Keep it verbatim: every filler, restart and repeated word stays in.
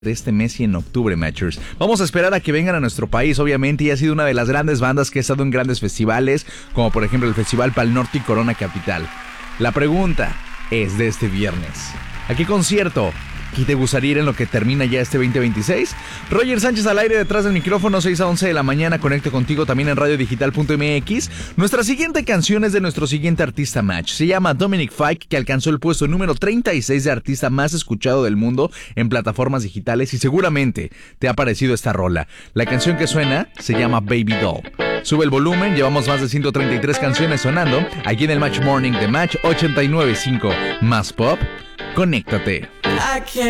de este mes y en octubre, Matchers. Vamos a esperar a que vengan a nuestro país, obviamente, y ha sido una de las grandes bandas que ha estado en grandes festivales, como por ejemplo el Festival Pal Norte y Corona Capital. La pregunta es de este viernes: ¿a qué concierto y te gustaría ir en lo que termina ya este veinte veintiséis? Roger Sánchez al aire detrás del micrófono, seis a once de la mañana. Conecto contigo también en radio digital punto m x. Nuestra siguiente canción es de nuestro siguiente artista match. Se llama Dominic Fike, que alcanzó el puesto número treinta y seis de artista más escuchado del mundo en plataformas digitales, y seguramente te ha parecido esta rola. La canción que suena se llama Baby Doll. Sube el volumen, llevamos más de ciento treinta y tres canciones sonando aquí en el Match Morning de Match ochenta y nueve punto cinco. Más pop, conéctate.